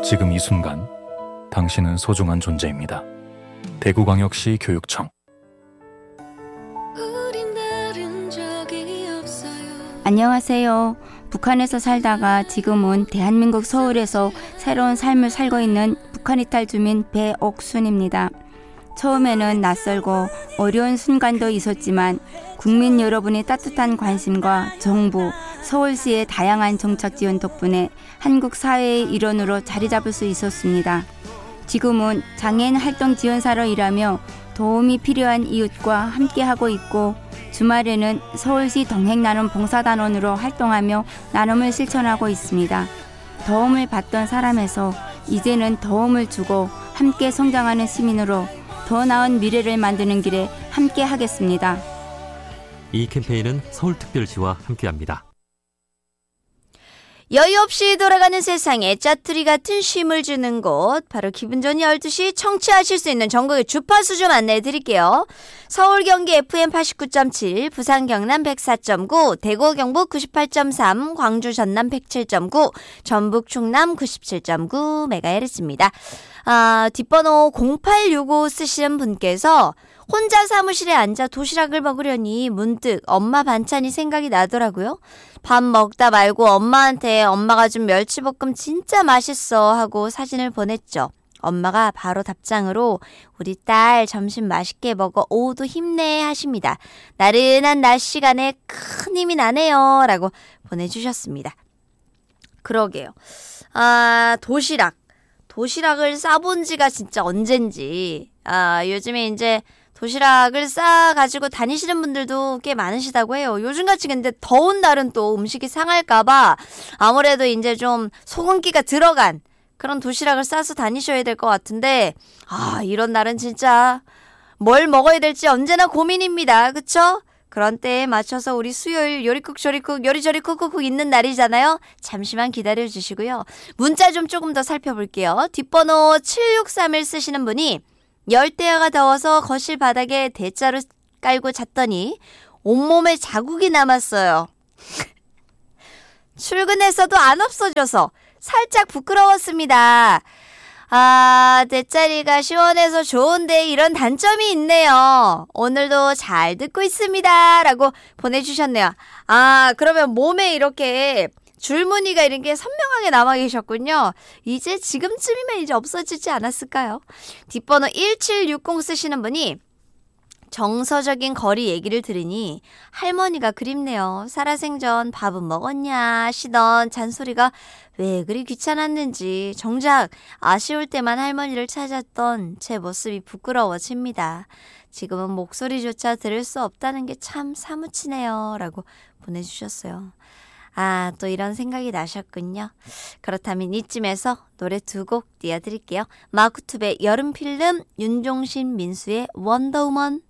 지금 이 순간 당신은 소중한 존재입니다. 대구광역시 교육청. 안녕하세요. 북한에서 살다가 지금은 대한민국 서울에서 새로운 삶을 살고 있는 북한 이탈 주민 배옥순입니다. 처음에는 낯설고 어려운 순간도 있었지만 국민 여러분의 따뜻한 관심과 정부, 서울시의 다양한 정책 지원 덕분에 한국 사회의 일원으로 자리 잡을 수 있었습니다. 지금은 장애인 활동 지원사로 일하며 도움이 필요한 이웃과 함께하고 있고 주말에는 서울시 동행나눔 봉사단원으로 활동하며 나눔을 실천하고 있습니다. 도움을 받던 사람에서 이제는 도움을 주고 함께 성장하는 시민으로 더 나은 미래를 만드는 길에 함께 하겠습니다. 이 캠페인은 서울특별시와 함께합니다. 여유 없이 돌아가는 세상에 짜투리 같은 쉼을 주는 곳, 바로 기분 좋은 12시 청취하실 수 있는 전국의 주파수 좀 안내해 드릴게요. 서울 경기 FM 89.7, 부산 경남 104.9, 대구 경북 98.3, 광주 전남 107.9, 전북 충남 97.9MHz입니다. 뒷번호 0865 쓰시는 분께서 혼자 사무실에 앉아 도시락을 먹으려니 문득 엄마 반찬이 생각이 나더라고요. 밥 먹다 말고 엄마한테 엄마가 준 멸치볶음 진짜 맛있어 하고 사진을 보냈죠. 엄마가 바로 답장으로 우리 딸 점심 맛있게 먹어 오후도 힘내 하십니다. 나른한 낮 시간에 큰 힘이 나네요 라고 보내주셨습니다. 그러게요. 도시락을 싸본 지가 진짜 언젠지. 요즘에 이제 도시락을 싸가지고 다니시는 분들도 꽤 많으시다고 해요. 요즘같이 근데 더운 날은 또 음식이 상할까봐 아무래도 이제 좀 소금기가 들어간 그런 도시락을 싸서 다니셔야 될 것 같은데, 이런 날은 진짜 뭘 먹어야 될지 언제나 고민입니다. 그쵸? 그런 때에 맞춰서 우리 수요일 요리쿡 조리쿡 요리조리 쿡쿡쿡 있는 날이잖아요. 잠시만 기다려주시고요. 문자 좀 조금 더 살펴볼게요. 뒷번호 7631 쓰시는 분이 열대야가 더워서 거실 바닥에 대자로 깔고 잤더니 온몸에 자국이 남았어요. 출근해서도 안 없어져서 살짝 부끄러웠습니다. 대자리가 시원해서 좋은데 이런 단점이 있네요. 오늘도 잘 듣고 있습니다 라고 보내주셨네요. 그러면 몸에 이렇게 줄무늬가 이런 게 선명하게 남아 계셨군요. 이제 지금쯤이면 이제 없어지지 않았을까요? 뒷번호 1760 쓰시는 분이 정서적인 거리 얘기를 들으니 할머니가 그립네요. 살아생전 밥은 먹었냐 하시던 잔소리가 왜 그리 귀찮았는지 정작 아쉬울 때만 할머니를 찾았던 제 모습이 부끄러워집니다. 지금은 목소리조차 들을 수 없다는 게 참 사무치네요 라고 보내주셨어요. 또 이런 생각이 나셨군요. 그렇다면 이쯤에서 노래 2곡 띄워드릴게요. 마쿠투베 여름필름, 윤종신 민수의 원더우먼.